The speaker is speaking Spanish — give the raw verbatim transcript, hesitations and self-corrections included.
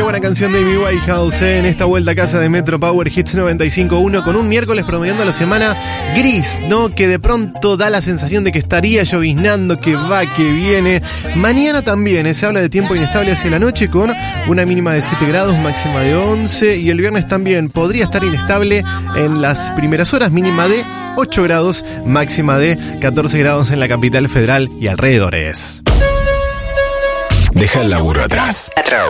buena canción de Amy Winehouse en esta vuelta a casa de Metro Power Hits noventa y cinco punto uno con un miércoles promediando la semana gris, ¿no? Que de pronto da la sensación de que estaría lloviznando, que va, que viene. Mañana también ¿eh? se habla de tiempo inestable hacia la noche con una mínima de siete grados, máxima de once, y el viernes también podría estar inestable en las primeras horas, mínima de ocho grados, máxima de catorce grados en la capital federal y alrededores. Deja el laburo atrás.